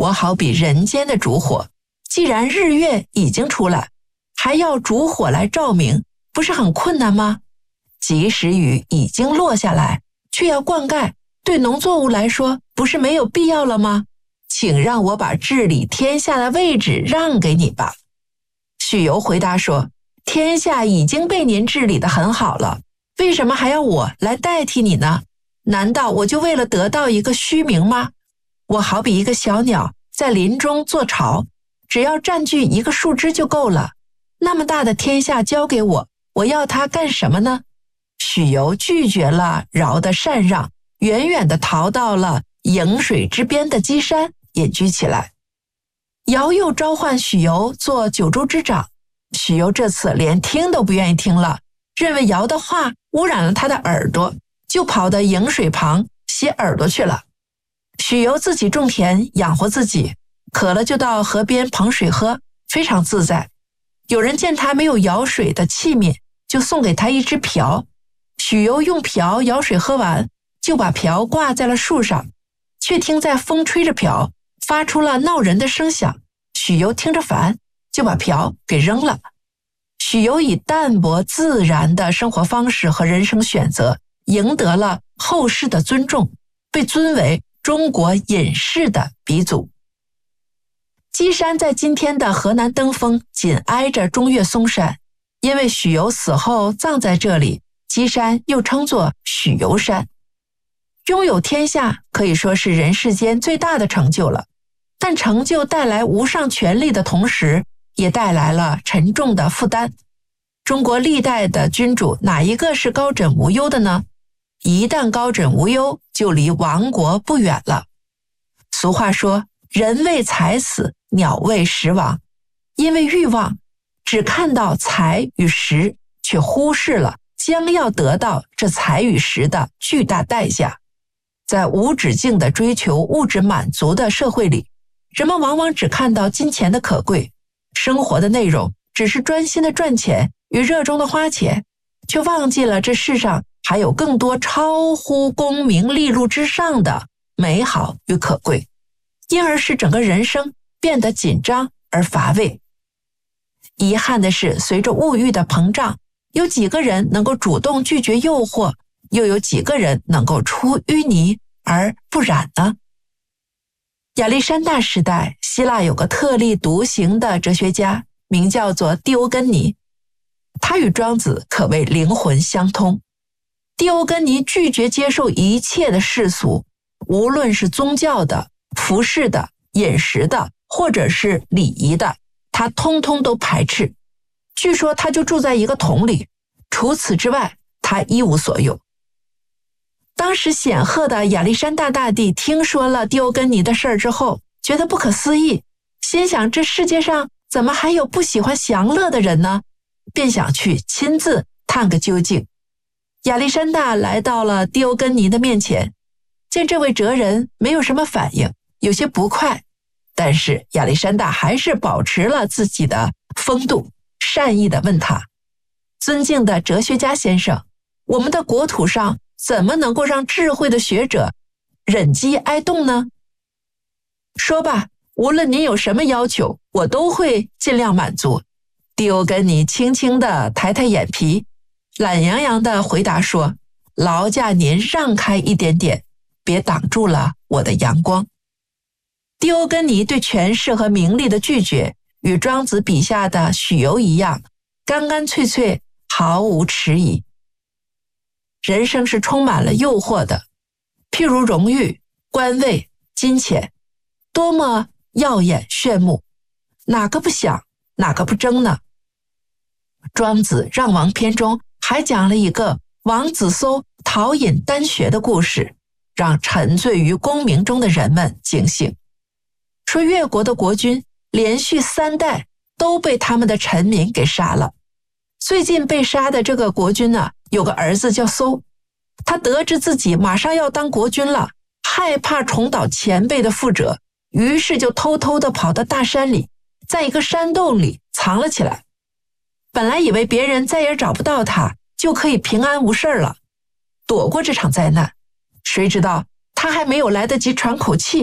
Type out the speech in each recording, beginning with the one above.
我好比人间的烛火，既然日月已经出来，还要烛火来照明，不是很困难吗？即使雨已经落下来，却要灌溉，对农作物来说不是没有必要了吗？请让我把治理天下的位置让给你吧。许由回答说，天下已经被您治理得很好了，为什么还要我来代替你呢？难道我就为了得到一个虚名吗？我好比一个小鸟在林中做巢，只要占据一个树枝就够了。那么大的天下交给我，我要它干什么呢？许由拒绝了尧的禅让，远远地逃到了颍水之边的箕山隐居起来。尧又召唤许由做九州之长，许由这次连听都不愿意听了，认为尧的话污染了他的耳朵，就跑到颍水旁洗耳朵去了。许由自己种田养活自己，渴了就到河边捧水喝，非常自在。有人见他没有舀水的器皿，就送给他一只瓢。许由用瓢舀水喝完，就把瓢挂在了树上，却听在风吹着瓢，发出了闹人的声响。许由听着烦，就把瓢给扔了。许由以淡泊自然的生活方式和人生选择，赢得了后世的尊重，被尊为中国隐士的鼻祖。箕山在今天的河南登封，紧挨着中岳嵩山，因为许由死后葬在这里，箕山又称作许由山。拥有天下可以说是人世间最大的成就了，但成就带来无上权力的同时，也带来了沉重的负担。中国历代的君主哪一个是高枕无忧的呢？一旦高枕无忧，就离亡国不远了。俗话说，人为财死，鸟为食亡。因为欲望，只看到财与食，却忽视了将要得到这财与食的巨大代价。在无止境的追求物质满足的社会里，人们往往只看到金钱的可贵，生活的内容只是专心的赚钱与热衷的花钱，却忘记了这世上还有更多超乎功名利禄之上的美好与可贵，因而使整个人生变得紧张而乏味。遗憾的是，随着物欲的膨胀，有几个人能够主动拒绝诱惑，又有几个人能够出淤泥而不染呢？亚历山大时代，希腊有个特立独行的哲学家，名叫做狄欧根尼，他与庄子可谓灵魂相通。狄欧根尼拒绝接受一切的世俗，无论是宗教的、服饰的、饮食的，或者是礼仪的，他通通都排斥。据说他就住在一个桶里，除此之外，他一无所有。当时显赫的亚历山大大帝听说了狄欧根尼的事儿之后，觉得不可思议，心想这世界上怎么还有不喜欢享乐的人呢？便想去亲自探个究竟。亚历山大来到了狄欧根尼的面前，见这位哲人没有什么反应，有些不快，但是亚历山大还是保持了自己的风度，善意地问他：尊敬的哲学家先生，我们的国土上怎么能够让智慧的学者忍饥挨冻呢？说吧，无论您有什么要求，我都会尽量满足。狄欧根尼轻轻地抬抬眼皮，懒洋洋地回答说：劳驾您让开一点点，别挡住了我的阳光。狄欧根尼对权势和名利的拒绝，与庄子笔下的许由一样，干干脆脆，毫无迟疑。人生是充满了诱惑的，譬如荣誉、官位、金钱，多么耀眼炫目，哪个不想，哪个不争呢？庄子《让王篇》中还讲了一个王子搜讨饮丹穴的故事，让沉醉于功名中的人们警醒。说越国的国君连续3代都被他们的臣民给杀了。最近被杀的这个国君呢，有个儿子叫搜，他得知自己马上要当国君了，害怕重蹈前辈的覆辙，于是就偷偷地跑到大山里，在一个山洞里藏了起来。本来以为别人再也找不到他，就可以平安无事了，躲过这场灾难。谁知道他还没有来得及喘口气，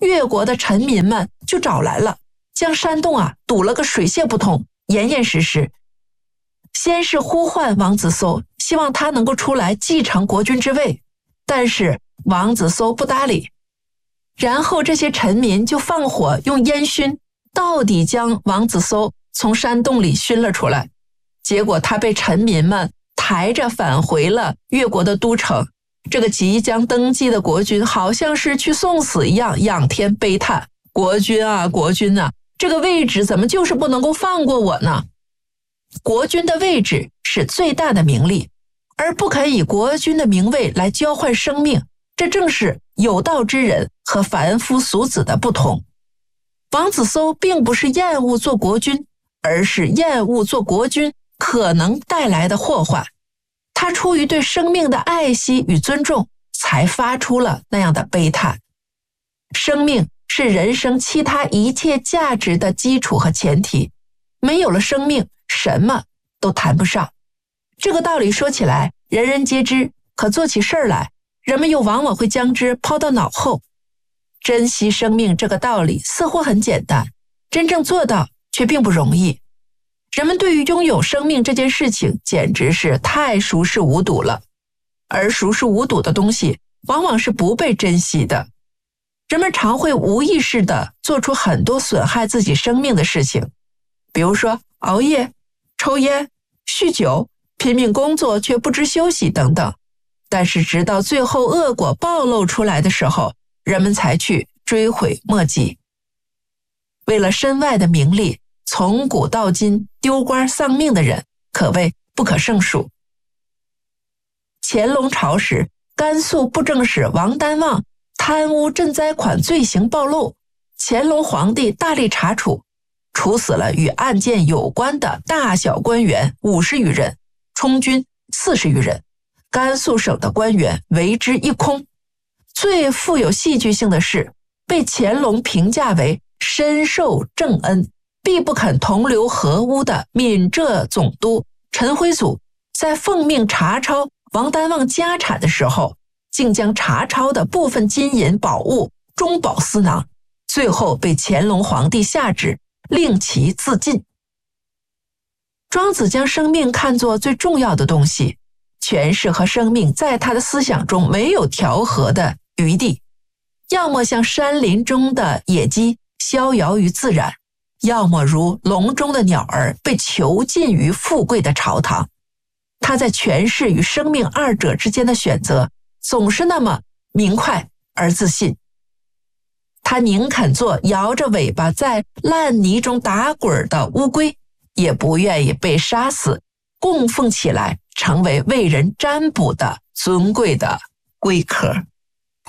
越国的臣民们就找来了，将山洞堵了个水泄不通，严严实实。先是呼唤王子搜，希望他能够出来继承国君之位，但是王子搜不搭理。然后这些臣民就放火用烟熏，到底将王子搜从山洞里熏了出来。结果他被臣民们抬着返回了越国的都城。这个即将登基的国君好像是去送死一样，仰天悲叹：国君啊，国君啊，这个位置怎么就是不能够放过我呢？国君的位置是最大的名利，而不肯以国君的名位来交换生命，这正是有道之人和凡夫俗子的不同。王子搜并不是厌恶做国君，而是厌恶做国君可能带来的祸患。他出于对生命的爱惜与尊重，才发出了那样的悲叹。生命是人生其他一切价值的基础和前提，没有了生命，什么都谈不上。这个道理说起来人人皆知，可做起事儿来，人们又往往会将之抛到脑后。珍惜生命这个道理似乎很简单，真正做到却并不容易。人们对于拥有生命这件事情简直是太熟视无睹了，而熟视无睹的东西往往是不被珍惜的。人们常会无意识地做出很多损害自己生命的事情，比如说熬夜、抽烟、酗酒、拼命工作却不知休息等等。但是直到最后恶果暴露出来的时候，人们才去追悔莫及。为了身外的名利，从古到今丢官丧命的人可谓不可胜数。乾隆朝时，甘肃布政使王丹旺贪污赈灾款罪行暴露，乾隆皇帝大力查处，处死了与案件有关的大小官员50余人，充军40余人，甘肃省的官员为之一空。最富有戏剧性的是，被乾隆评价为深受正恩必不肯同流合污的闽浙总督陈辉祖，在奉命查抄王丹旺家产的时候，竟将查抄的部分金银宝物中饱私囊，最后被乾隆皇帝下旨令其自尽。庄子将生命看作最重要的东西，权势和生命在他的思想中没有调和的余地，要么像山林中的野鸡逍遥于自然，要么如笼中的鸟儿被囚禁于富贵的朝堂。他在权势与生命二者之间的选择总是那么明快而自信。他宁肯做摇着尾巴在烂泥中打滚的乌龟，也不愿意被杀死，供奉起来成为为人占卜的尊贵的龟壳。